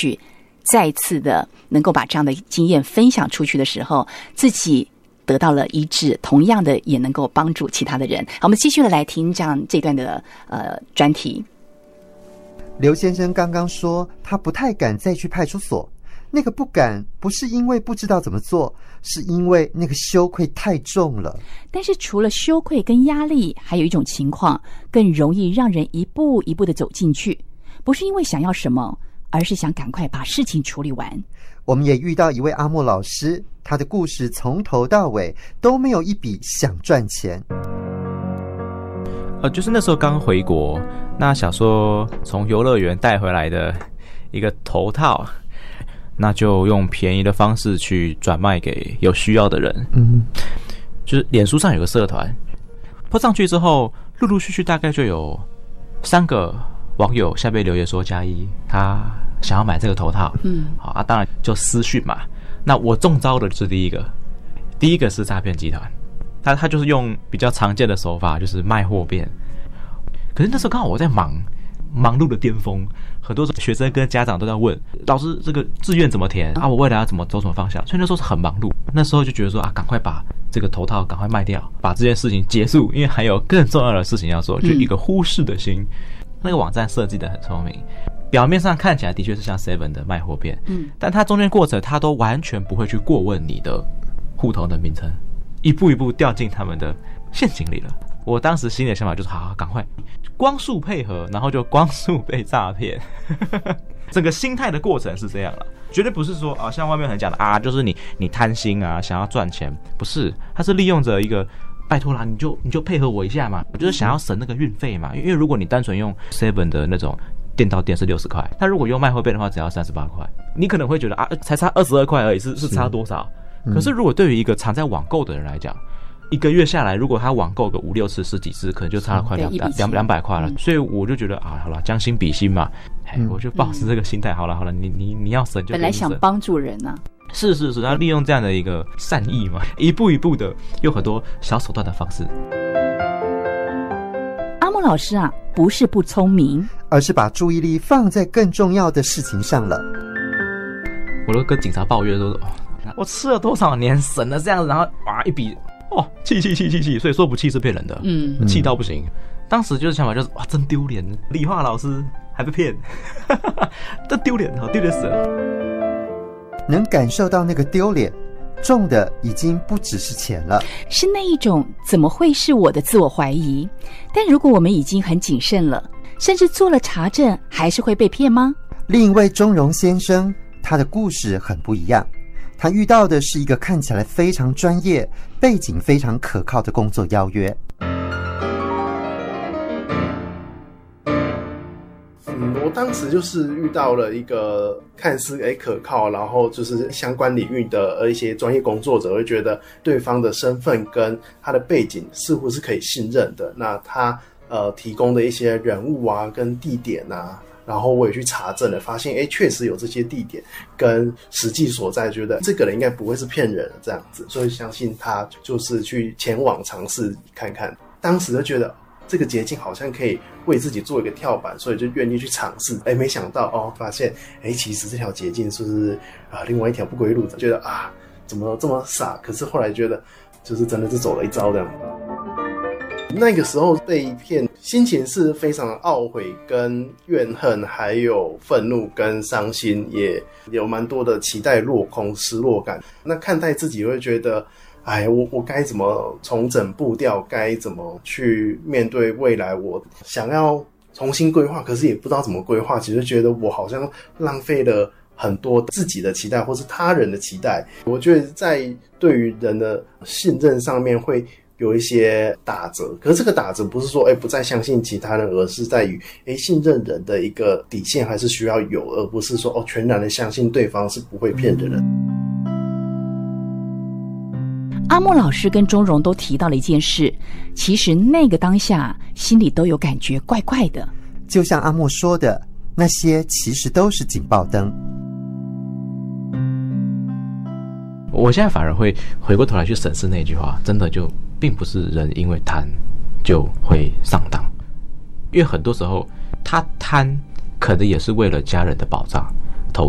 许再次的能够把这样的经验分享出去的时候，自己得到了医治，同样的也能够帮助其他的人。好，我们继续的来听这段的专题。 刘先生刚刚说他不太敢再去派出所，那个不敢不是因为不知道怎么做，是因为那个羞愧太重了。 但是除了羞愧跟压力，还有一种情况更容易让人一步一步的走进去，不是因为想要什么，而是想赶快把事情处理完。 我们也遇到一位阿莫老师，他的故事从头到尾都没有一笔想赚钱。 就是那时候刚回国，那想说从游乐园带回来的一个头套，那就用便宜的方式去转卖给有需要的人。就是脸书上有个社团，po上去之后，陆陆续续大概就有3个网友下面留言说加一，他想要买这个头套。好啊，当然就私讯嘛。那我中招的是第一个是诈骗集团。他就是用比较常见的手法，就是卖货变。可是那时候刚好我在忙碌的巅峰，很多学生跟家长都在问老师这个志愿怎么填啊，我未来要怎么走什么方向，所以那时候是很忙碌。那时候就觉得说啊，赶快把这个头套赶快卖掉，把这件事情结束，因为还有更重要的事情要做，就一个忽视的心。那个网站设计的很聪明，表面上看起来的确是像 Seven 的卖货变，但它中间过程它都完全不会去过问你的户头的名称，一步一步掉进他们的陷阱里了。我当时心里的想法就是好，赶快光速配合，然后就光速被诈骗。整个心态的过程是这样了，绝对不是说啊，像外面很讲的啊，就是你贪心啊，想要赚钱，不是，他是利用着一个拜托啦，你就配合我一下嘛，我就是想要省那个运费嘛，因为如果你单纯用 Seven 的那种店到店是60块，他如果用卖货变的话只要38块，你可能会觉得啊，才差22块而已，是差多少？可是如果对于一个常在网购的人来讲，一个月下来，如果他网购个5、6次、10几次，可能就差了快200块了。所以我就觉得啊，好了，将心比心嘛，我就抱持这个心态，好了，你要省就本来想帮助人啊， 是，他利用这样的一个善意嘛，一步一步的用很多小手段的方式。 阿莫老师啊，不是不聪明， 而是把注意力放在更重要的事情上了。 我都跟警察抱怨说，我吃了多少年省了这样子，然后哇一笔。气，所以说不气是骗人的，气到不行。当时就是想法就是哇，真丢脸，理化老师还被骗，真丢脸，好丢脸死了。 能感受到那个丢脸，中的已经不只是钱了， 是那一种怎么会是我的自我怀疑。但如果我们已经很谨慎了，甚至做了查证，还是会被骗吗？ 另一位钟荣先生，他的故事很不一样。他遇到的是一个看起来非常专业、背景非常可靠的工作邀约。 我当时就是遇到了一个看似可靠，然后就是相关领域的一些专业工作者，会觉得对方的身份跟他的背景似乎是可以信任的。那他提供的一些人物啊跟地点啊，然后我也去查证了，发现确实有这些地点跟实际所在，觉得这个人应该不会是骗人的这样子，所以相信他就是去前往尝试看看。当时就觉得这个捷径好像可以为自己做一个跳板，所以就愿意去尝试。没想到发现其实这条捷径是另外一条不归路，觉得啊怎么这么傻，可是后来觉得就是真的是走了一遭这样。那个时候被骗，心情是非常懊悔跟怨恨，还有愤怒跟伤心，也有蛮多的期待落空、失落感。那看待自己会觉得我该怎么重整步调，该怎么去面对未来，我想要重新规划，可是也不知道怎么规划，其实觉得我好像浪费了很多自己的期待或是他人的期待。我觉得在对于人的信任上面会有一些打折，可是这个打折不是说不再相信其他人，而是在于信任人的一个底线还是需要有，而不是说全然的相信对方是不会骗的人。 阿莫老师跟钟荣都提到了一件事，其实那个当下心里都有感觉怪怪的， 就像阿莫说的，那些其实都是警报灯。 我现在反而会回过头来去审视那句话，真的就并不是人因为贪就会上当，因为很多时候他贪可能也是为了家人的保障，